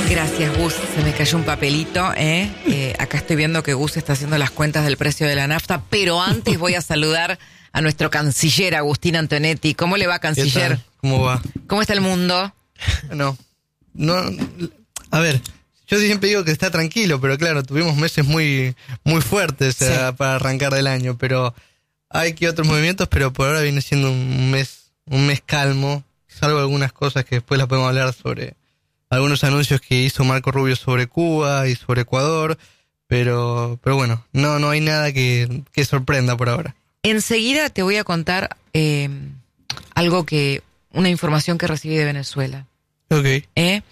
Gracias, Gus. Se me cayó un papelito. Acá estoy viendo que Gus está haciendo las cuentas del precio de la nafta, pero antes voy a saludar a nuestro canciller, Agustín Antonetti. ¿Cómo le va, canciller? ¿Cómo va? ¿Cómo está el mundo? No, a ver, yo siempre digo que está tranquilo, pero claro, tuvimos meses muy fuertes para arrancar del año, pero hay que otros movimientos, pero por ahora viene siendo un mes calmo, salvo algunas cosas que después las podemos hablar sobre algunos anuncios que hizo Marco Rubio sobre Cuba y sobre Ecuador, pero bueno, no hay nada que sorprenda por ahora. Enseguida te voy a contar una información que recibí de Venezuela. Ok.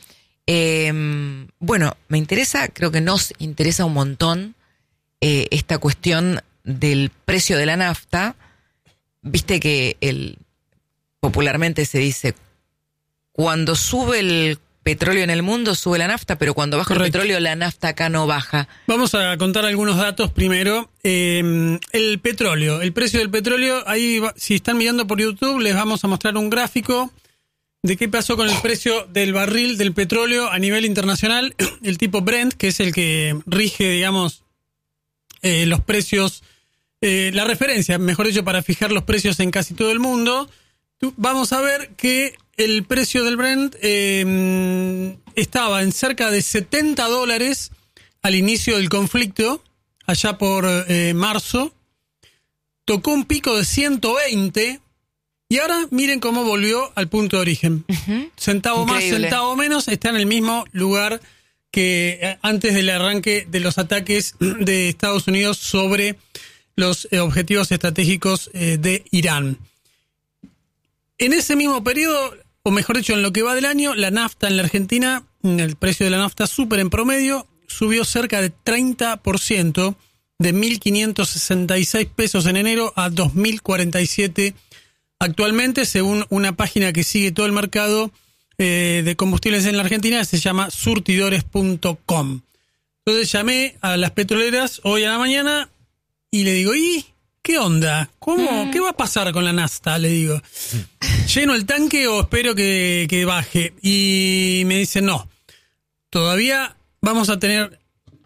Bueno, creo que nos interesa un montón esta cuestión del precio de la nafta. Viste que popularmente se dice, cuando sube el petróleo en el mundo, sube la nafta, pero cuando baja el petróleo, la nafta acá no baja. Vamos a contar algunos datos primero. El precio del petróleo, ahí si están mirando por YouTube, les vamos a mostrar un gráfico de qué pasó con el precio del barril del petróleo a nivel internacional, el tipo Brent, que es el que rige, digamos, los precios, la referencia, mejor dicho, para fijar los precios en casi todo el mundo. Vamos a ver que el precio del Brent estaba en cerca de $70 al inicio del conflicto, allá por marzo. Tocó un pico de 120 y ahora miren cómo volvió al punto de origen. Uh-huh. Centavo más, centavo menos, está en el mismo lugar que antes del arranque de los ataques de Estados Unidos sobre los objetivos estratégicos de Irán. En ese mismo periodo, o mejor dicho, en lo que va del año, la nafta en la Argentina, el precio de la nafta súper en promedio, subió cerca de 30%, de 1.566 pesos en enero a 2.047 actualmente, según una página que sigue todo el mercado de combustibles en la Argentina, se llama surtidores.com. Entonces llamé a las petroleras hoy a la mañana y le digo, ¿y qué onda? ¿Cómo? ¿Qué va a pasar con la nafta? Le digo, ¿lleno el tanque o espero que baje? Y me dicen, no, todavía vamos a tener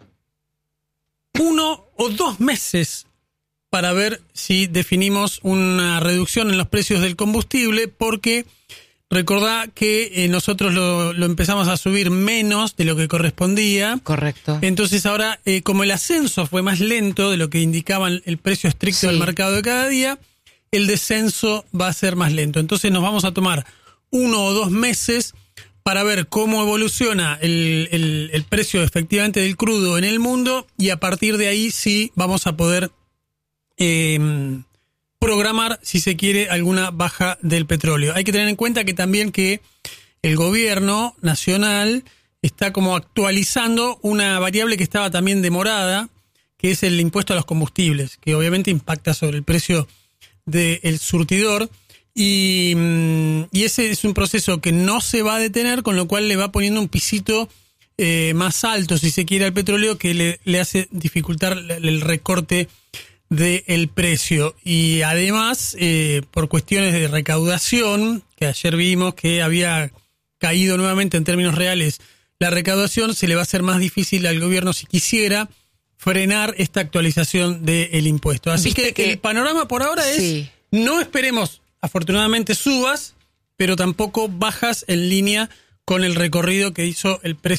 1 o 2 meses para ver si definimos una reducción en los precios del combustible, porque recordá que nosotros lo empezamos a subir menos de lo que correspondía. Correcto. Entonces ahora, como el ascenso fue más lento de lo que indicaba el precio estricto del mercado de cada día, el descenso va a ser más lento. Entonces nos vamos a tomar 1 o 2 meses para ver cómo evoluciona el precio efectivamente del crudo en el mundo, y a partir de ahí sí vamos a poder programar, si se quiere, alguna baja del petróleo. Hay que tener en cuenta que también que el gobierno nacional está como actualizando una variable que estaba también demorada, que es el impuesto a los combustibles, que obviamente impacta sobre el precio del surtidor, y ese es un proceso que no se va a detener, con lo cual le va poniendo un pisito más alto, si se quiere, al petróleo, que le hace dificultar el recorte del precio. Y además, por cuestiones de recaudación, que ayer vimos que había caído nuevamente en términos reales la recaudación, se le va a hacer más difícil al gobierno, si quisiera, frenar esta actualización del impuesto. Así que el panorama por ahora es, no esperemos, afortunadamente, subas, pero tampoco bajas en línea con el recorrido que hizo el precio